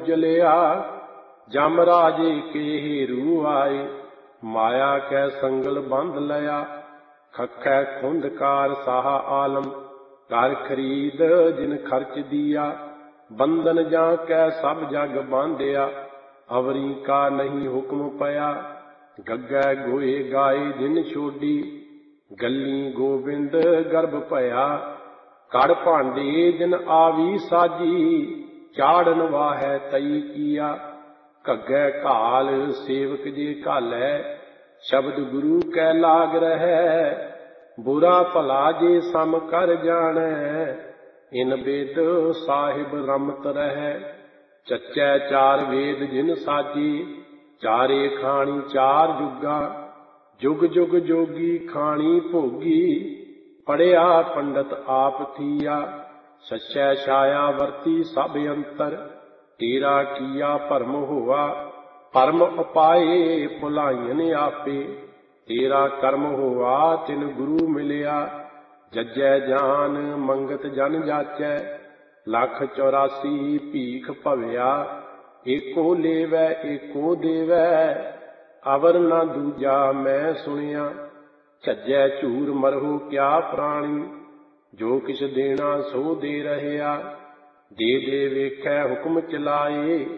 उजलिया। जम राजे के हेरू आए, माया कै संगल बंध लया। खखै खुंदकार साह आलम, कर खरीद जिन खर्च दिया। बंधन जा कै सब जग बांधिया, अवरी का नहीं हुक्म पया। गग्गै गोए गाए जिन छोडी, गली गोबिंद गर्भ भया। कड़ भांडे जिन आवी साजी, चाड़न वाहै तई किया। घग्गै घाल सेवक जे घालै, शब्द गुरु कै लाग रहै। बुरा भला जे सम कर जानै, इन बेद साहिब रमत रहै। चच्चै चार वेद जिन साजी, चारे खाणी चार जुगा। जुग जुग जोगी खाणी भोगी, पढ़िया पंडित आप थीया। सच्चै छाया वरती सब अंतर, तेरा किया भरम होआ। परम उपाए भुलायन आपे, तेरा कर्म होआ तिन गुरु मिलिया। जज्जै जान मंगत जन जाचै, 184 भीख भविया। एको लेवै एको देवै, अवर न दूजा मैं सुनिया। झज्जै झूर मरहु क्या प्राणी, जो किछ देना सो दे रहया। दे दे वेखै हुक्म चलाए,